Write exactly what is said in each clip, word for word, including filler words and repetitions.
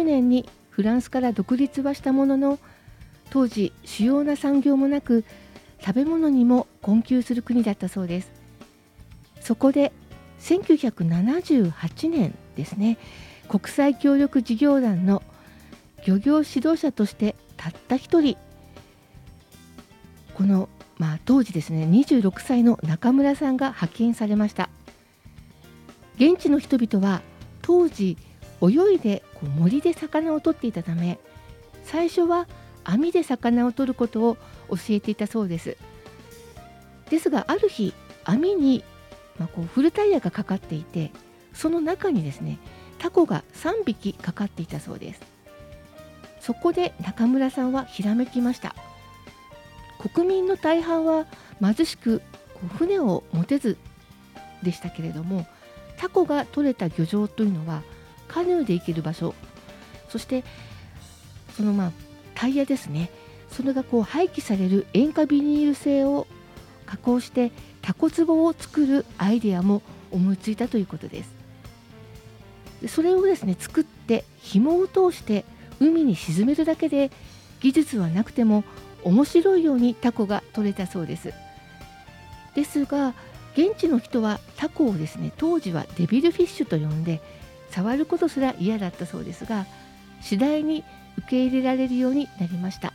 ねんにフランスから独立はしたものの、当時主要な産業もなく、食べ物にも困窮する国だったそうです。そこでせんきゅうひゃくななじゅうはちねんですね、国際協力事業団の漁業指導者としてたった一人、この、まあ、当時ですねにじゅうろくさいの中村さんが派遣されました。現地の人々は当時泳いでこう森で魚を取っていたため、最初は網で魚を取ることを教えていたそうです。ですがある日、網に、まあ、こう古タイヤがかかっていて、その中にですねタコがさんびきかかっていたそうです。そこで中村さんはひらめきました。国民の大半は貧しくこう船を持てずでしたけれども、タコが取れた漁場というのはカヌーで行ける場所、そしてそのまあタイヤですね、それがこう廃棄される塩化ビニール製を加工してタコ壺を作るアイデアも思いついたということです。でそれをですね作って紐を通して海に沈めるだけで、技術はなくても面白いようにタコが取れたそうです。ですが現地の人はタコをですね当時はデビルフィッシュと呼んで、触ることすら嫌だったそうですが、次第に受け入れられるようになりました。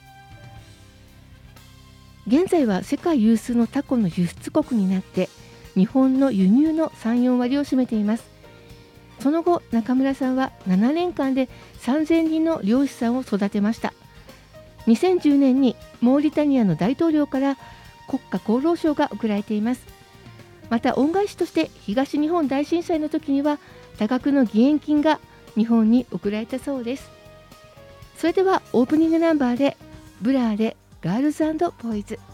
現在は世界有数のタコの輸出国になって、日本の輸入のさん、よんわりを占めています。その後中村さんはななねんかんでさんぜんにんの漁師さんを育てました。にせんじゅうねんにモーリタニアの大統領から国家功労賞が贈られています。また恩返しとして東日本大震災の時には多額の義援金が日本に贈られたそうです。それではオープニングナンバーでブラーでガールズ&ボーイズ。